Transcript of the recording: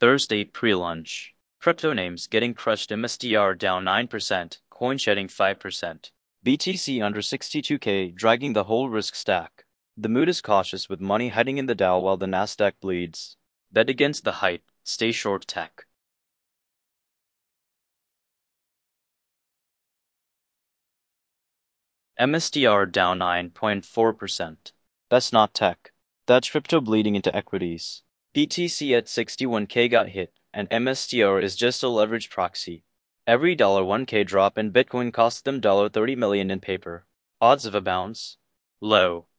Thursday pre-lunch. Crypto names getting crushed. MSTR down 9%, coin shedding 5%. BTC under 62K dragging the whole risk stack. The mood is cautious with money hiding in the Dow while the Nasdaq bleeds. Bet against the hype, stay short tech. MSTR down 9.4%. That's not tech. That's crypto bleeding into equities. BTC at 61K got hit, and MSTR is just a leverage proxy. Every $1K drop in Bitcoin cost them $30 million in paper. Odds of a bounce? Low.